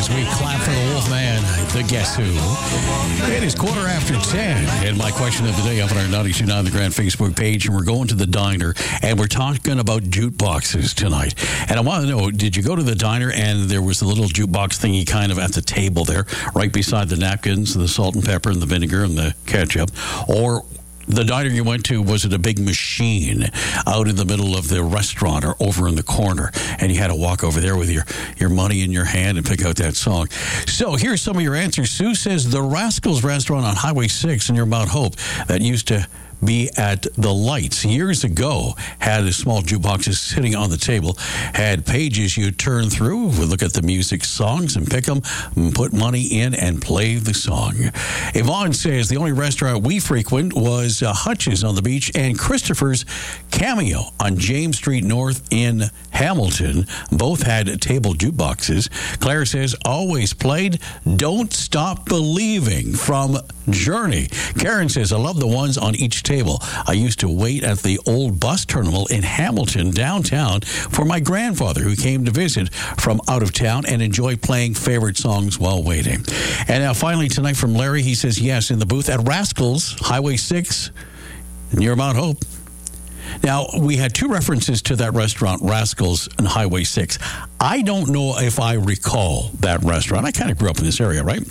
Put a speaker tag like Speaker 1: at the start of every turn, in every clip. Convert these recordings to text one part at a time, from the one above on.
Speaker 1: as we clap for the Wolfman, the Guess Who. It is 10:15, and my question of the day up on our 92.9 The Grand Facebook page, and we're going to the diner, and we're talking about jukeboxes tonight. And I want to know, did you go to the diner and there was a little jukebox thingy kind of at the table there, right beside the napkins, the salt and pepper and the vinegar and the ketchup, or the diner you went to, was it a big machine out in the middle of the restaurant or over in the corner, and you had to walk over there with your money in your hand and pick out that song? So here's some of your answers. Sue says the Rascals restaurant on Highway 6 near Mount Hope that used to be at the Lights years ago had a small jukeboxes sitting on the table, had pages you turn through, would look at the music songs and pick them, and put money in and play the song. Yvonne says the only restaurant we frequent was Hutch's on the beach and Christopher's Cameo on James Street North in Hamilton. Both had table jukeboxes. Claire says always played Don't Stop Believing from Journey. Karen says I love the ones on each table. I used to wait at the old bus terminal in Hamilton downtown for my grandfather who came to visit from out of town and enjoyed playing favorite songs while waiting. And now finally tonight from Larry, he says yes, in the booth at Rascals, Highway 6 near Mount Hope. Now, we had two references to that restaurant, Rascals and Highway 6. I don't know if I recall that restaurant. I kind of grew up in this area, right?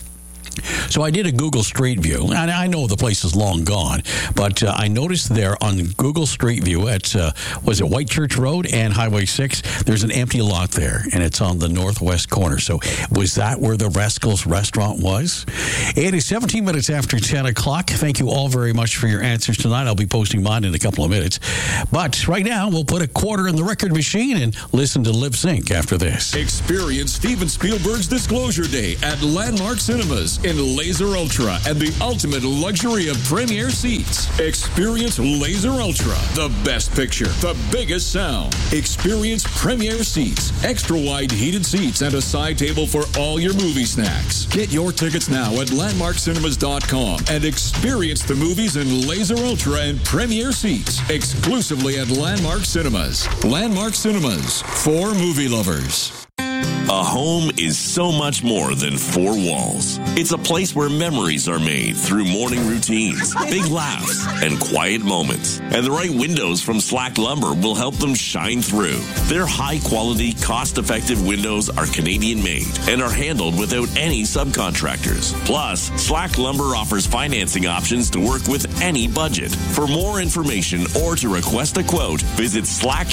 Speaker 1: So I did a Google Street View, and I know the place is long gone, but I noticed there on Google Street View at, was it White Church Road and Highway 6, there's an empty lot there, and it's on the northwest corner. So was that where the Rascals restaurant was? It is 17 minutes after 10 o'clock. Thank you all very much for your answers tonight. I'll be posting mine in a couple of minutes. But right now, we'll put a quarter in the record machine and listen to Lip Sync after this.
Speaker 2: Experience Steven Spielberg's Disclosure Day at Landmark Cinemas in Laser Ultra and the ultimate luxury of premier seats. Experience Laser Ultra, the best picture, the biggest sound. Experience premier seats, extra wide heated seats, and a side table for all your movie snacks. Get your tickets now at landmarkcinemas.com and experience the movies in Laser Ultra and premier seats exclusively at Landmark Cinemas. Landmark Cinemas, for movie lovers.
Speaker 3: A home is so much more than four walls. It's a place where memories are made through morning routines, big laughs, and quiet moments. And the right windows from Slack Lumber will help them shine through. Their high-quality, cost-effective windows are Canadian-made and are handled without any subcontractors. Plus, Slack Lumber offers financing options to work with any budget. For more information or to request a quote, visit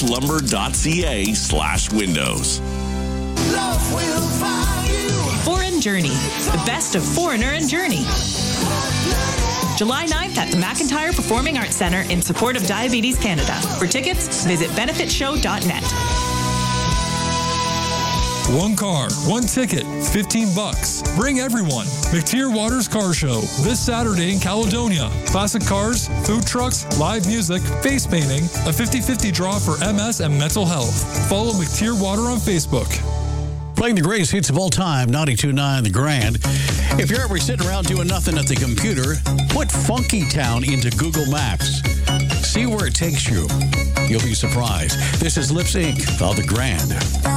Speaker 3: slacklumber.ca/windows.
Speaker 4: Love will find you.
Speaker 5: Foreign Journey, the best of Foreigner and Journey. July 9th at the McIntyre Performing Arts Centre in support of Diabetes Canada. For tickets, visit benefitshow.net.
Speaker 6: One car, one ticket, $15. Bring everyone. McTier Waters Car Show this Saturday in Caledonia. Classic cars, food trucks, live music, face painting, a 50-50 draw for MS and mental health. Follow McTier Water on Facebook.
Speaker 1: Playing the greatest hits of all time, 92.9 The Grand. If you're ever sitting around doing nothing at the computer, put Funky Town into Google Maps. See where it takes you. You'll be surprised. This is Lip Sync of The Grand.